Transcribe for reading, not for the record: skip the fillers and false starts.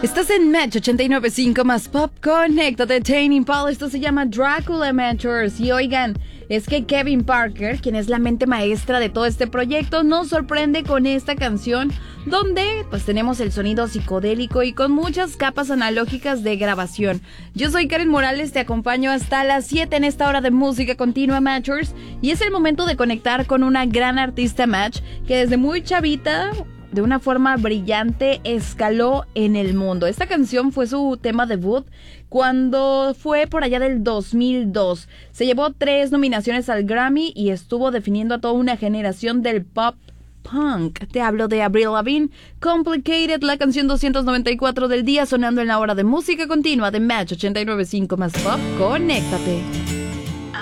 Estás en Match 89.5 más Pop. Conéctate, Tame Impala. Esto se llama Dracula Amateurs. Y oigan, es que Kevin Parker, quien es la mente maestra de todo este proyecto, nos sorprende con esta canción donde pues tenemos el sonido psicodélico y con muchas capas analógicas de grabación. Yo soy Karen Morales, te acompaño hasta las 7 en esta hora de música continua Matchers, y es el momento de conectar con una gran artista Match que desde muy chavita, de una forma brillante, escaló en el mundo. Esta canción fue su tema debut cuando fue por allá del 2002. Se llevó 3 nominaciones al Grammy y estuvo definiendo a toda una generación del pop punk. Te hablo de Avril Lavigne, Complicated, la canción 294 del día, sonando en la hora de música continua de Match 89.5 más Pop. Conéctate.